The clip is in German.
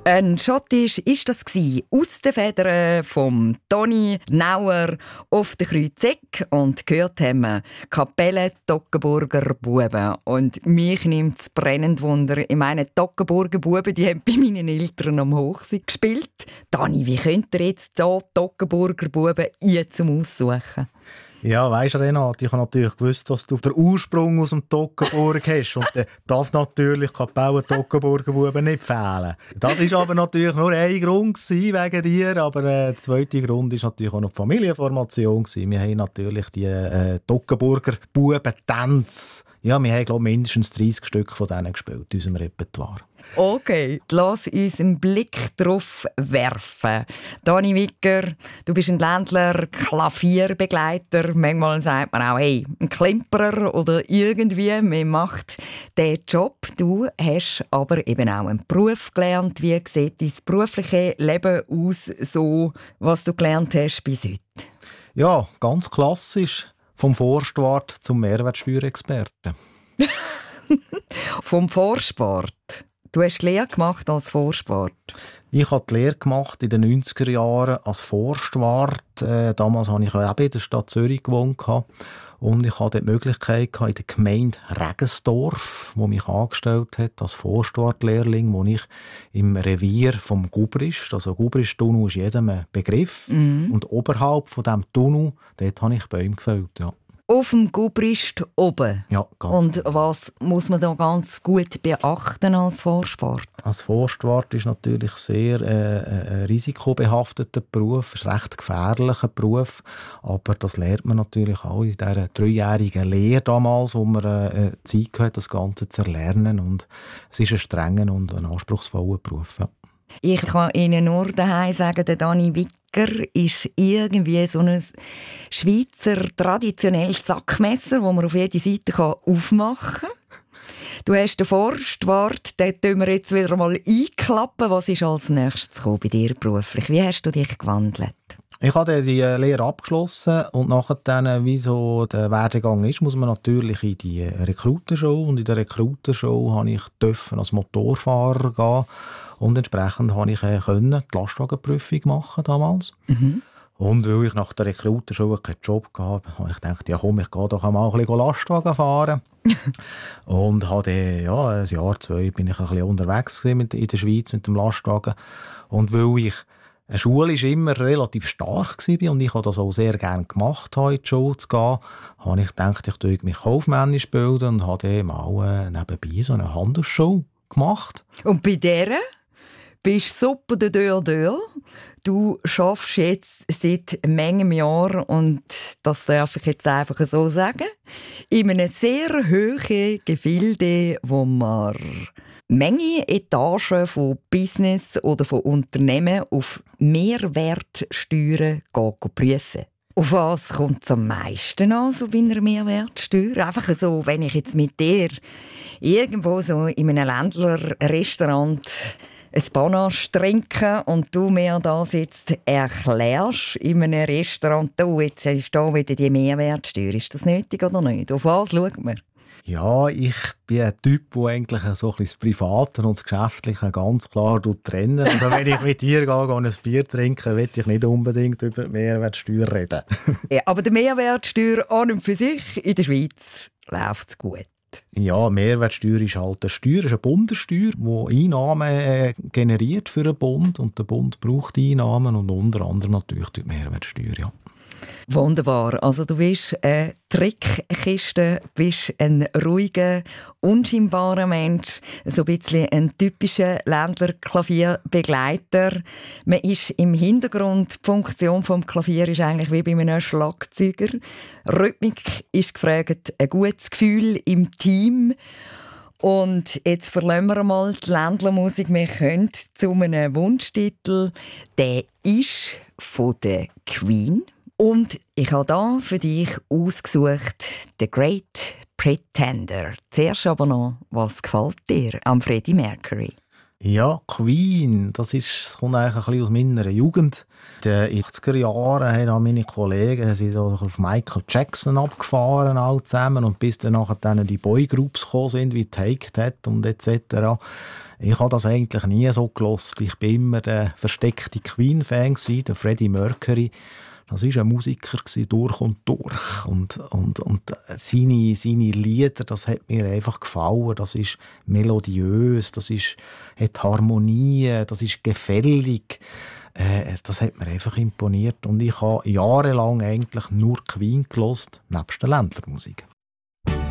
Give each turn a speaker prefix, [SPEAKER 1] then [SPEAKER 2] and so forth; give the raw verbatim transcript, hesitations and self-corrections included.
[SPEAKER 1] Ein Schottisch war das gsi, aus den Federn von Toni Nauer auf der Kreuzeck und gehört haben wir Kapelle Toggenburger Buben. Und mich nimmt es brennend Wunder. Ich meine, Toggenburger Buben, die haben bei meinen Eltern am Hochsee gespielt. Dani, wie könnt ihr jetzt hier Toggenburger Buben zum Aussuchen?
[SPEAKER 2] Ja, weisst du, Renate, ich habe natürlich gewusst, dass du den Ursprung aus dem Toggenburg hast. Und dann darf natürlich Kapelle Toggenburger Buben nicht fehlen. Das war aber natürlich nur ein Grund wegen dir. Aber äh, der zweite Grund war natürlich auch noch die Familienformation. Wir haben natürlich die äh, Toggenburger Buben-Tänze. Ja, wir haben, glaube ich, mindestens dreissig Stück von denen gespielt in unserem Repertoire.
[SPEAKER 1] Okay, lass uns einen Blick drauf werfen. Dani Wicker, du bist ein Ländler, Klavierbegleiter. Manchmal sagt man auch, hey, ein Klimperer oder irgendwie. Man macht diesen Job. Du hast aber eben auch einen Beruf gelernt. Wie sieht dein berufliches Leben aus, so was du gelernt hast bis heute?
[SPEAKER 2] Ja, ganz klassisch. Vom Forstwart zum Mehrwertsteuerexperten.
[SPEAKER 1] Vom Vorsport? Du hast die Lehre gemacht als Forstwart.
[SPEAKER 2] Ich habe die Lehre gemacht in den neunziger Jahren als Forstwart. Äh, damals habe ich auch in der Stadt Zürich gewohnt. Und ich hatte die Möglichkeit in der Gemeinde Regensdorf, wo mich angestellt hat als Forstwartlehrling, wo ich im Revier vom Gubrist, also Gubrist-Tunnel ist jedem ein Begriff, mhm. und oberhalb von diesem Tunnel, dort habe ich Bäume gefällt, ja.
[SPEAKER 1] Auf dem Gubrist oben?
[SPEAKER 2] Ja, ganz
[SPEAKER 1] Und
[SPEAKER 2] genau.
[SPEAKER 1] Was muss man da ganz gut beachten als Forstwart?
[SPEAKER 2] Als Forstwart ist natürlich sehr äh, ein risikobehafteter Beruf, ein recht gefährlicher Beruf, aber das lernt man natürlich auch in dieser dreijährigen Lehre damals, wo man äh, Zeit hat, das Ganze zu erlernen, und es ist ein strenger und ein anspruchsvoller Beruf, ja.
[SPEAKER 1] Ich kann Ihnen nur daheim sagen, der Dani Wicker ist irgendwie so ein Schweizer traditionelles Sackmesser, das man auf jede Seite aufmachen kann. Du hast den Forstwart, den tun wir jetzt wieder mal einklappen. Was ist als nächstes gekommen bei dir beruflich? Wie hast du dich gewandelt?
[SPEAKER 2] Ich habe die Lehre abgeschlossen und nachher, wie so der Werdegang ist, muss man natürlich in die Rekrutenshow. Und in der Rekrutenshow durfte ich als Motorfahrer gehen. Und entsprechend konnte ich äh, können, die Lastwagenprüfung machen damals. Mhm. Und weil ich nach der Rekrutenshow keinen Job hatte, habe ich gedacht, ja komm, ich gehe doch mal ein bisschen Lastwagen fahren. Und habe dann, ja, ein Jahr, zwei bin ich ein bisschen unterwegs mit, in der Schweiz mit dem Lastwagen. Und weil ich eine Schule ist immer relativ stark war und ich habe das auch sehr gerne gemacht, in die Schule zu gehen, habe ich gedacht, ich bilde mich kaufmännisch bilden und habe dann mal äh, nebenbei so eine Handelsschule gemacht.
[SPEAKER 1] Und bei der bist du super der Dörr Dörr. Du arbeitest jetzt seit manchem Jahr, und das darf ich jetzt einfach so sagen, in einem sehr hohen Gefilde, wo man Menge Etagen von Business oder von Unternehmen auf Mehrwertsteuern prüfen. Auf was kommt es am meisten an, so bei einer Mehrwertsteuer? Einfach so, wenn ich jetzt mit dir irgendwo so in einem Ländler-Restaurant ein Panache trinke und du mir das jetzt erklärst in einem Restaurant, du, jetzt ist da wieder die Mehrwertsteuer. Ist das nötig oder nicht? Auf was schaut man?
[SPEAKER 2] Ja, ich bin ein Typ, der eigentlich so ein bisschen das Private und das Geschäftliche ganz klar trennen. Also wenn ich mit dir gehe, gehe ein Bier trinken, will ich nicht unbedingt über die Mehrwertsteuer reden. Ja,
[SPEAKER 1] aber die Mehrwertsteuer an und für sich in der Schweiz läuft es gut.
[SPEAKER 2] Ja, Mehrwertsteuer ist halt eine Steuer, ist eine Bundessteuer, die Einnahmen äh, generiert für den Bund. Und der Bund braucht Einnahmen und unter anderem natürlich die Mehrwertsteuer, ja.
[SPEAKER 1] Wunderbar. Also du bist eine Trickkiste, bist ein ruhiger, unscheinbarer Mensch, so ein bisschen ein typischer Ländler-Klavierbegleiter. Man ist im Hintergrund, die Funktion des Klavier ist eigentlich wie bei einem Schlagzeuger. Rhythmik ist gefragt, ein gutes Gefühl im Team. Und jetzt verlassen wir mal die Ländlermusik. Wir kommen zu einem Wunschtitel. Der ist von der Queen. Und ich habe hier für dich ausgesucht «The Great Pretender». Zuerst aber noch, was gefällt dir am Freddie Mercury?
[SPEAKER 2] Ja, Queen, das, ist, das kommt eigentlich ein bisschen aus meiner Jugend. In den achtziger Jahren haben meine Kollegen sind so auf Michael Jackson abgefahren, all zusammen, und bis dann nachher die Boygroups gekommen sind, wie Take That und et cetera. Ich habe das eigentlich nie so gehört. Ich bin immer der versteckte Queen-Fan gewesen, der Freddie Mercury. Das war ein Musiker durch und durch. Und, und, und seine, seine Lieder, das hat mir einfach gefallen. Das ist melodiös, das ist, hat Harmonie, das ist gefällig. Äh, das hat mir einfach imponiert. Und ich habe jahrelang eigentlich nur Queen gehört, nebst der Ländlermusik.